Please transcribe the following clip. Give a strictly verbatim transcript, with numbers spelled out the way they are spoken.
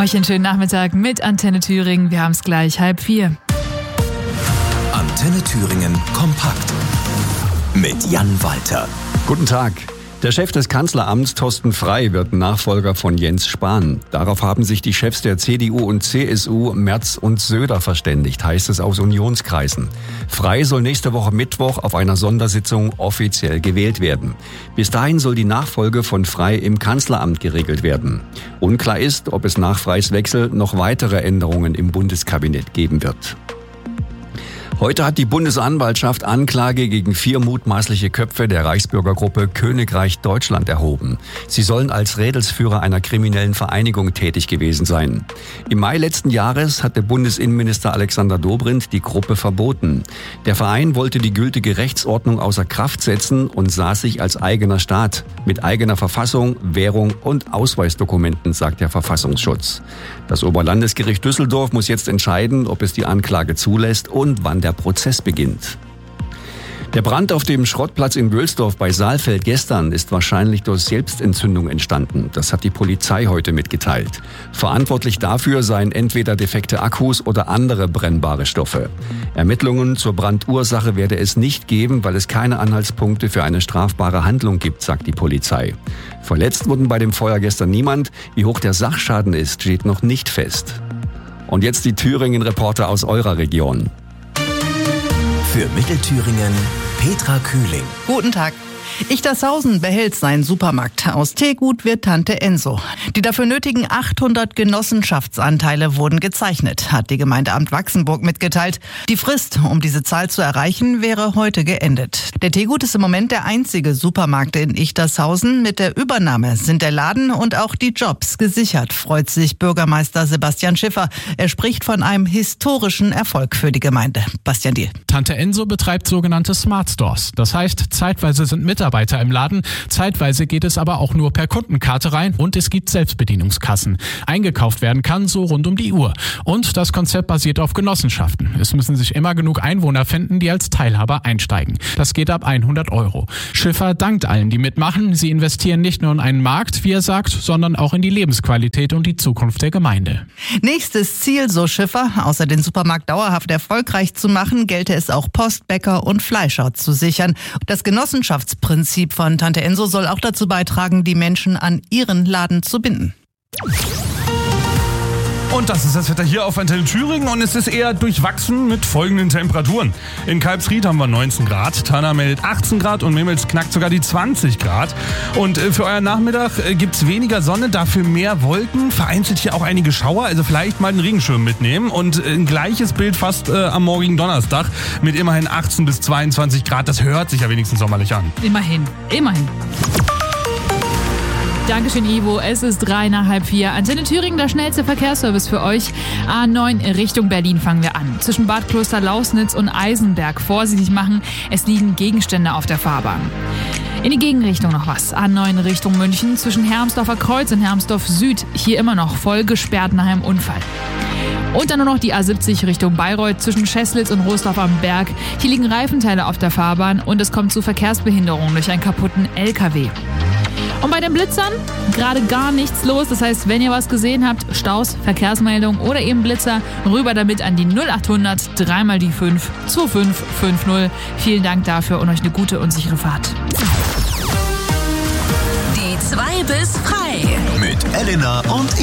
euch einen schönen Nachmittag mit Antenne Thüringen. Wir haben es gleich halb vier. Antenne Thüringen kompakt mit Jan Walter. Guten Tag. Der Chef des Kanzleramts, Thorsten Frey, wird Nachfolger von Jens Spahn. Darauf haben sich die Chefs der C D U und C S U, Merz und Söder, verständigt, heißt es aus Unionskreisen. Frey soll nächste Woche Mittwoch auf einer Sondersitzung offiziell gewählt werden. Bis dahin soll die Nachfolge von Frey im Kanzleramt geregelt werden. Unklar ist, ob es nach Freys Wechsel noch weitere Änderungen im Bundeskabinett geben wird. Heute hat die Bundesanwaltschaft Anklage gegen vier mutmaßliche Köpfe der Reichsbürgergruppe Königreich Deutschland erhoben. Sie sollen als Rädelsführer einer kriminellen Vereinigung tätig gewesen sein. Im Mai letzten Jahres hatte Bundesinnenminister Alexander Dobrindt die Gruppe verboten. Der Verein wollte die gültige Rechtsordnung außer Kraft setzen und sah sich als eigener Staat mit eigener Verfassung, Währung und Ausweisdokumenten, sagt der Verfassungsschutz. Das Oberlandesgericht Düsseldorf muss jetzt entscheiden, ob es die Anklage zulässt und wann der Der Prozess beginnt. Der Brand auf dem Schrottplatz in Wölsdorf bei Saalfeld gestern ist wahrscheinlich durch Selbstentzündung entstanden. Das hat die Polizei heute mitgeteilt. Verantwortlich dafür seien entweder defekte Akkus oder andere brennbare Stoffe. Ermittlungen zur Brandursache werde es nicht geben, weil es keine Anhaltspunkte für eine strafbare Handlung gibt, sagt die Polizei. Verletzt wurden bei dem Feuer gestern niemand. Wie hoch der Sachschaden ist, steht noch nicht fest. Und jetzt die Thüringen-Reporter aus eurer Region. Für Mittelthüringen Petra Kühling. Guten Tag. Ichtershausen behält seinen Supermarkt. Aus Teegut wird Tante Enso. Die dafür nötigen achthundert Genossenschaftsanteile wurden gezeichnet, hat die Gemeindeamt Wachsenburg mitgeteilt. Die Frist, um diese Zahl zu erreichen, wäre heute geendet. Der Teegut ist im Moment der einzige Supermarkt in Ichtershausen. Mit der Übernahme sind der Laden und auch die Jobs gesichert, freut sich Bürgermeister Sebastian Schiffer. Er spricht von einem historischen Erfolg für die Gemeinde. Bastian Diel. Tante Enso betreibt sogenannte Smart Stores. Das heißt, zeitweise sind Mitarbeiter im Laden, zeitweise geht es aber auch nur per Kundenkarte rein und es gibt Selbstbedienungskassen. Eingekauft werden kann so rund um die Uhr. Und das Konzept basiert auf Genossenschaften. Es müssen sich immer genug Einwohner finden, die als Teilhaber einsteigen. Das geht ab hundert Euro. Schiffer dankt allen, die mitmachen. Sie investieren nicht nur in einen Markt, wie er sagt, sondern auch in die Lebensqualität und die Zukunft der Gemeinde. Nächstes Ziel, so Schiffer, außer den Supermarkt dauerhaft erfolgreich zu machen, gelte es auch Post, Bäcker und Fleischer zu sichern. Das Genossenschaftsprinzip Prinzip von Tante Enso soll auch dazu beitragen, die Menschen an ihren Laden zu binden. Und das ist das Wetter hier auf Antenne Thüringen und es ist eher durchwachsen mit folgenden Temperaturen. In Kalbsried haben wir neunzehn Grad, Thanna meldet achtzehn Grad und Memels knackt sogar die zwanzig Grad. Und für euren Nachmittag gibt's weniger Sonne, dafür mehr Wolken, vereinzelt hier auch einige Schauer, also vielleicht mal einen Regenschirm mitnehmen. Und ein gleiches Bild fast äh, am morgigen Donnerstag mit immerhin achtzehn bis zweiundzwanzig Grad. Das hört sich ja wenigstens sommerlich an. Immerhin, immerhin. Dankeschön, Ivo. Es ist drei nach halb vier. Antenne Thüringen, der schnellste Verkehrsservice für euch. A neun Richtung Berlin fangen wir an. Zwischen Bad Kloster-Lausnitz und Eisenberg vorsichtig machen. Es liegen Gegenstände auf der Fahrbahn. In die Gegenrichtung noch was. A neun Richtung München zwischen Hermsdorfer Kreuz und Hermsdorf Süd. Hier immer noch voll gesperrt nach einem Unfall. Und dann nur noch die A siebzig Richtung Bayreuth zwischen Scheßlitz und Rostorf am Berg. Hier liegen Reifenteile auf der Fahrbahn und es kommt zu Verkehrsbehinderungen durch einen kaputten L K W. Und bei den Blitzern gerade gar nichts los. Das heißt, wenn ihr was gesehen habt, Staus, Verkehrsmeldung oder eben Blitzer, rüber damit an die null achthundert drei mal die fünf zwei fünf fünf null. Vielen Dank dafür und euch eine gute und sichere Fahrt. Die zwei bis frei mit Elena und